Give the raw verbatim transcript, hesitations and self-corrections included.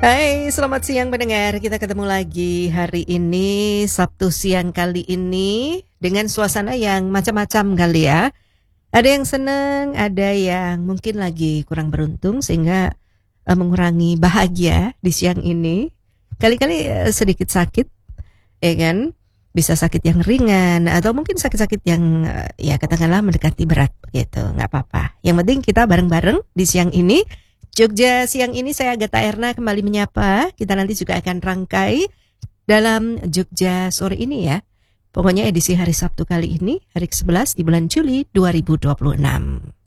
Hai, selamat siang pendengar. Kita ketemu lagi hari ini, Sabtu siang kali ini, dengan suasana yang macam-macam kali ya. Ada yang seneng, ada yang mungkin lagi kurang beruntung sehingga eh, mengurangi bahagia di siang ini. Kali-kali eh, sedikit sakit, ya kan? Bisa sakit yang ringan atau mungkin sakit-sakit yang eh, ya katakanlah mendekati berat gitu. Nggak apa-apa. Yang penting kita bareng-bareng di siang ini. Jogja siang ini saya Agatha Erna kembali menyapa. Kita nanti juga akan rangkai dalam Jogja sore ini ya. Pokoknya edisi hari Sabtu kali ini, hari ke sebelas di bulan Juli dua ribu dua puluh enam.